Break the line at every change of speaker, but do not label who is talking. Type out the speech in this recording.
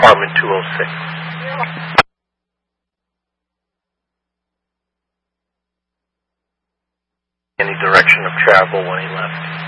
Apartment 206. Any direction of travel when he left?